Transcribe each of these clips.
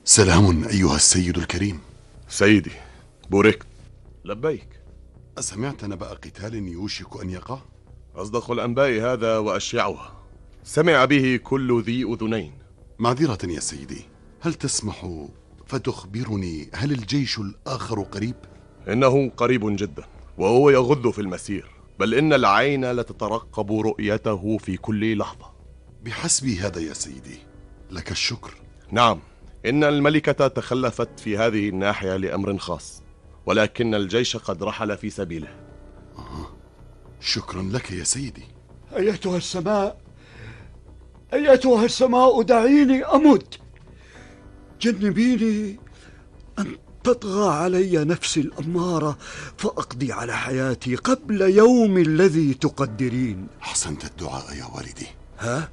سلام أيها السيد الكريم. سيدي بوركت. لبيك. أسمعت نبأ قتال يوشك أن يقع؟ أصدق الأنباء هذا وأشيعها، سمع به كل ذي أذنين. معذرة يا سيدي، هل تسمح فتخبرني هل الجيش الآخر قريب؟ إنه قريب جدا، وهو يغذ في المسير، بل إن العين لتترقب رؤيته في كل لحظة. بحسب هذا يا سيدي، لك الشكر. نعم، إن الملكة تخلفت في هذه الناحية لأمر خاص، ولكن الجيش قد رحل في سبيله. شكرا لك يا سيدي. أيتها السماء، أيتها السماء، دعيني أمت. جنبيني أن تطغى علي نفسي الأمارة فأقضي على حياتي قبل يوم الذي تقدرين. أحسنت الدعاء يا والدي. ها؟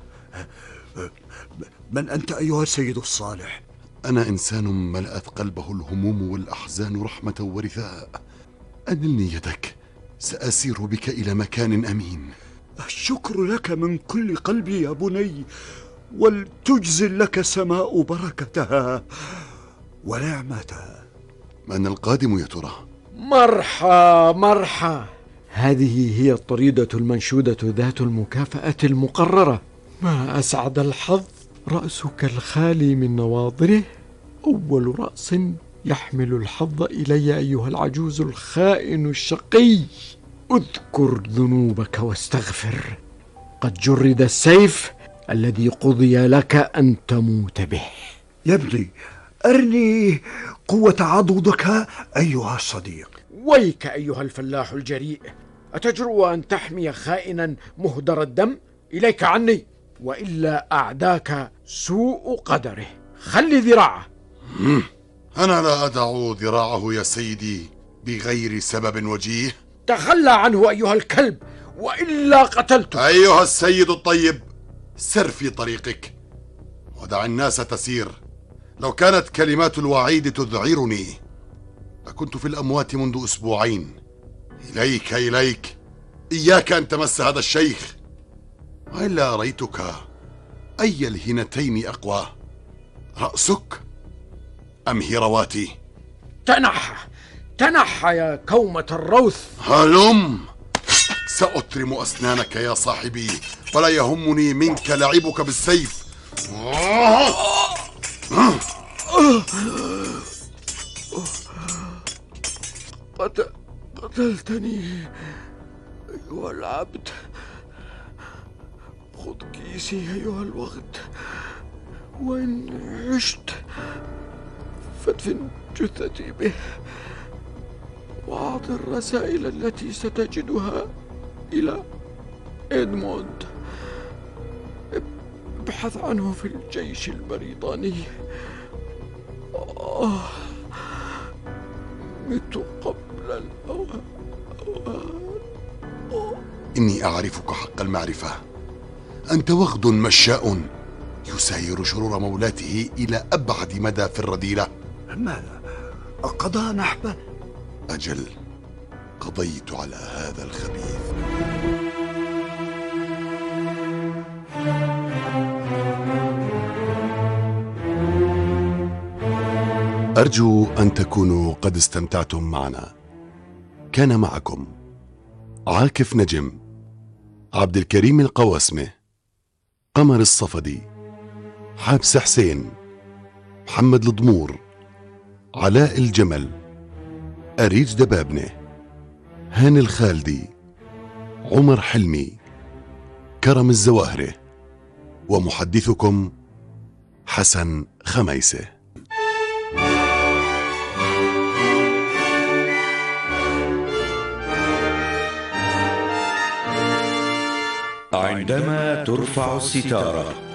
من أنت أيها السيد الصالح؟ أنا إنسان ملأت قلبه الهموم والأحزان رحمة ورثاء. أنلني يدك، سأسير بك إلى مكان أمين. الشكر لك من كل قلبي يا بني، ولتجزل لك السماء بركتها ونعمتها. من القادم يا ترى؟ مرحى. هذه هي الطريدة المنشودة ذات المكافأة المقررة. ما أسعد الحظ، رأسك الخالي من نواظره أول رأس يحمل الحظ إلي أيها العجوز الخائن الشقي. اذكر ذنوبك واستغفر، قد جرد السيف الذي قضي لك أن تموت به. يا ابني، أرني قوة عضدك أيها الصديق. ويك أيها الفلاح الجريء، أتجرؤ أن تحمي خائنا مهدر الدم؟ إليك عني، وإلا أعداك سوء قدره. خلي ذراعه. أنا لا أدع ذراعه يا سيدي بغير سبب وجيه. تخلى عنه أيها الكلب، وإلا قتلته. أيها السيد الطيب، سر في طريقك ودع الناس تسير. لو كانت كلمات الوعيد تذعرني لكنت في الأموات منذ أسبوعين. إليك إياك أن تمس هذا الشيخ، وإلا أريتك أي الهنتين أقوى، رأسك أم هرواتي؟ تنحى يا كومة الروث. هلم، سأترم أسنانك يا صاحبي، ولا يهمني منك لعبك بالسيف. قتلتني أيها العبد. خذ كيسي أيها الوغد، وإن عشت فادفن جثتي به، وأعط الرسائل التي ستجدها إلى إدموند. ابحث عنه في الجيش البريطاني. مت قبل الأوان. إني أعرفك حق المعرفة. أنت وغد مشاء يساير شرور مولاته إلى أبعد مدى في الرذيلة. ماذا؟ أقضى نحبه؟ أجل، قضيت على هذا الخبيث. أرجو أن تكونوا قد استمتعتم معنا. كان معكم عاكف نجم، عبد الكريم القواسمة، قمر الصفدي، حابس حسين، محمد الضمور، علاء الجمل، أريج دبابنة، هاني الخالدي، عمر حلمي، كرم الزواهرة، ومحدثكم حسن خميسة. عندما ترفع الستارة.